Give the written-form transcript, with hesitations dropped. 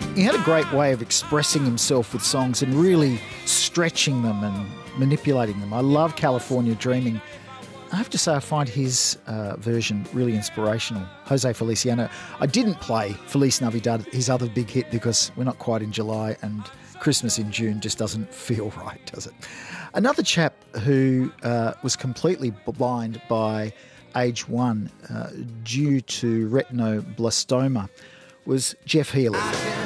He had a great way of expressing himself with songs and really stretching them and manipulating them. I love California Dreaming. I have to say I find his version really inspirational. Jose Feliciano. I didn't play Feliz Navidad, his other big hit, because we're not quite in July and Christmas in June just doesn't feel right, does it? Another chap who was completely blind by age 1 due to retinoblastoma was Jeff Healey.